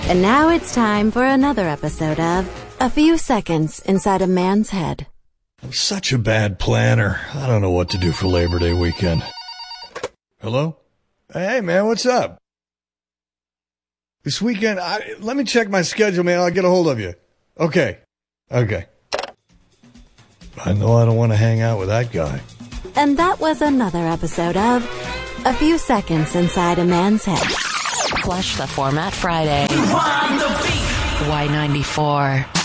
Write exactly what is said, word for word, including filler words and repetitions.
And now it's time for another episode of A Few Seconds Inside a Man's Head. I'm such a bad planner. I don't know what to do for Labor Day weekend. Hello? Hey, man, what's up? This weekend, I, let me check my schedule, man. I'll get a hold of you. Okay. Okay. I know I don't want to hang out with that guy. And that was another episode of A Few Seconds Inside a Man's Head. Flush the Format Friday. Y ninety-four.